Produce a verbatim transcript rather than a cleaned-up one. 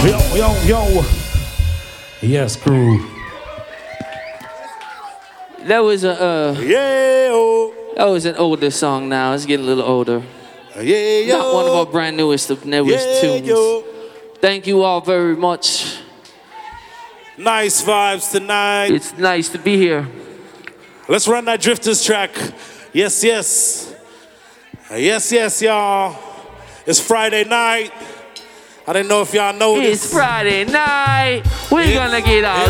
Yo, yo, yo. Yes, crew. That was a uh, yeah. Oh. That was an older song. Now it's getting a little older. Yeah, yo. Not one of our brand newest, the newest yeah, tunes. Yo. Thank you all very much. Nice vibes tonight. It's nice to be here. Let's run that Drifters track. Yes, yes. Yes, yes, y'all. It's Friday night. I didn't know if y'all know It's this. Friday night. We're It's, gonna get out.